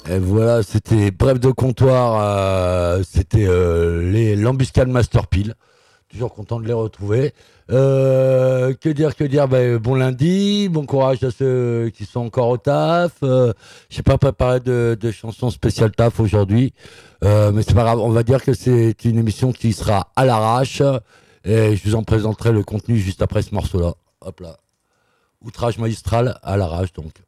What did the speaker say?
Et voilà, c'était Bref de comptoir, c'était l'embuscade Masterpile. Toujours content de les retrouver. Que dire ben, bon lundi, bon courage à ceux qui sont encore au taf. Je n'ai pas préparé de chansons spéciales taf aujourd'hui, mais c'est pas grave. On va dire que c'est une émission qui sera à l'arrache et je vous en présenterai le contenu juste après ce morceau-là. Hop là, outrage magistral à l'arrache donc.